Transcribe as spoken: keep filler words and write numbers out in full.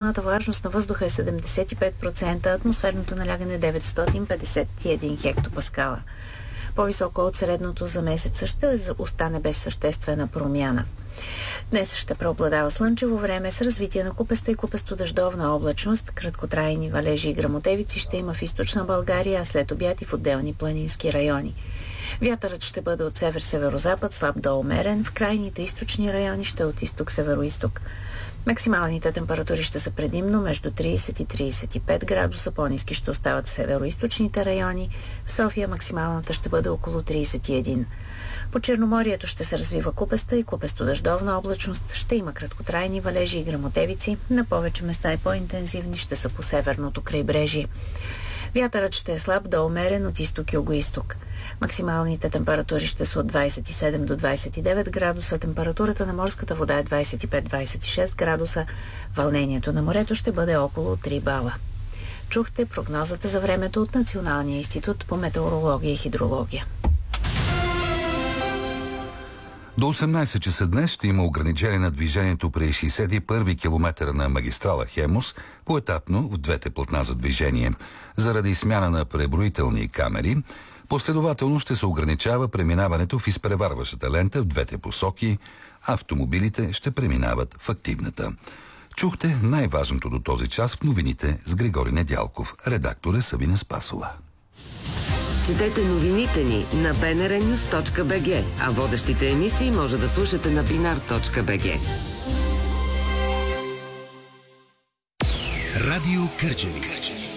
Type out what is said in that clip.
атмосферната влажност на въздуха е седемдесет и пет процента, атмосферното налягане деветстотин петдесет и един хектопаскала. По-високо от средното за месеца ще остане без съществена промяна. Днес ще преобладава слънчево време с развитие на купеста и купесто-дъждовна облачност. Краткотрайни валежи и гръмотевици ще има в източна България, а след обяд и в отделни планински райони. Вятърът ще бъде от север-северозапад, слаб до умерен. В крайните източни райони ще е от изток-североизток. Максималните температури ще са предимно между трийсет и трийсет и пет градуса, по-ниски ще остават в североизточните райони. В София максималната ще бъде около трийсет и един. По Черноморието ще се развива купеста и купесто-дъждовна облачност, ще има краткотрайни валежи и гръмотевици, на повече места и по-интензивни ще са по северното крайбрежие. Вятърът ще е слаб до умерен от изток-юго-изток. Максималните температури ще са от двайсет и седем до двайсет и девет градуса, температурата на морската вода е двайсет и пет до двайсет и шест градуса, вълнението на морето ще бъде около три бала. Чухте прогнозата за времето от Националния институт по метеорология и хидрология. До осемнайсет часа днес ще има ограничение на движението при шейсет и първи километър на магистрала Хемус, поетапно в двете платна за движение. Заради смяна на преброителни камери, последователно ще се ограничава преминаването в изпреварващата лента в двете посоки, автомобилите ще преминават в активната. Чухте най-важното до този час в новините с Григорий Недялков. Редактор е Сабина Спасова. Четете новините ни на би ен ар нюс точка би джи, а водещите емисии може да слушате на бинар точка би джи. Радио Кърджали.